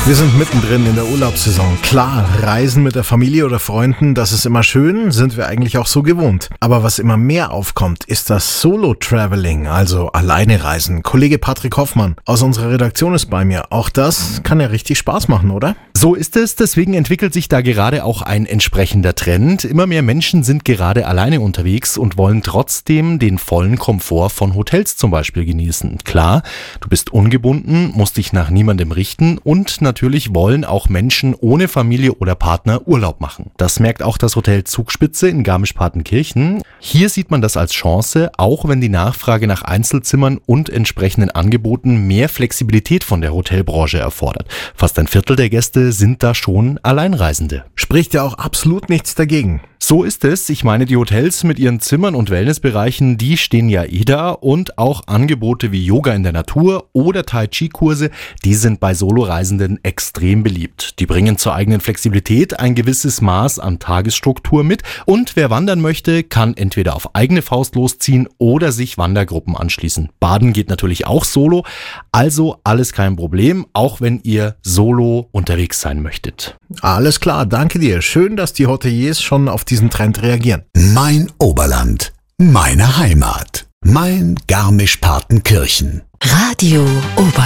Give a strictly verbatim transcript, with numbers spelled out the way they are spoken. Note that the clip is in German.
Wir sind mittendrin in der Urlaubssaison. Klar, Reisen mit der Familie oder Freunden, das ist immer schön, sind wir eigentlich auch so gewohnt. Aber was immer mehr aufkommt, ist das Solo-Traveling, also alleine reisen. Kollege Patrick Hoffmann aus unserer Redaktion ist bei mir. Auch das kann ja richtig Spaß machen, oder? So ist es, deswegen entwickelt sich da gerade auch ein entsprechender Trend. Immer mehr Menschen sind gerade alleine unterwegs und wollen trotzdem den vollen Komfort von Hotels zum Beispiel genießen. Klar, du bist ungebunden, musst dich nach niemandem richten und natürlich wollen auch Menschen ohne Familie oder Partner Urlaub machen. Das merkt auch das Hotel Zugspitze in Garmisch-Partenkirchen. Hier sieht man das als Chance, auch wenn die Nachfrage nach Einzelzimmern und entsprechenden Angeboten mehr Flexibilität von der Hotelbranche erfordert. Fast ein Viertel der Gäste sind da schon Alleinreisende. Spricht ja auch absolut nichts dagegen. So ist es. Ich meine, die Hotels mit ihren Zimmern und Wellnessbereichen, die stehen ja eh da, und auch Angebote wie Yoga in der Natur oder Tai Chi Kurse, die sind bei Soloreisenden extrem beliebt. Die bringen zur eigenen Flexibilität ein gewisses Maß an Tagesstruktur mit, und wer wandern möchte, kann entweder auf eigene Faust losziehen oder sich Wandergruppen anschließen. Baden geht natürlich auch solo, also alles kein Problem, auch wenn ihr solo unterwegs sein möchtet. Alles klar, danke dir. Schön, dass die Hoteliers schon auf diesen Trend reagieren. Mein Oberland, meine Heimat, mein Garmisch-Partenkirchen. Radio Oberland.